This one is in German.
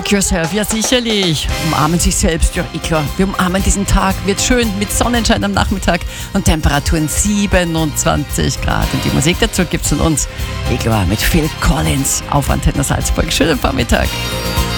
Like Yourself, ja sicherlich. Umarmen sich selbst, ja klar. Wir umarmen diesen Tag, wird schön mit Sonnenschein am Nachmittag und Temperaturen 27 Grad. Und die Musik dazu gibt's von uns, klar, mit Phil Collins auf Antenne Salzburg. Schönen Vormittag.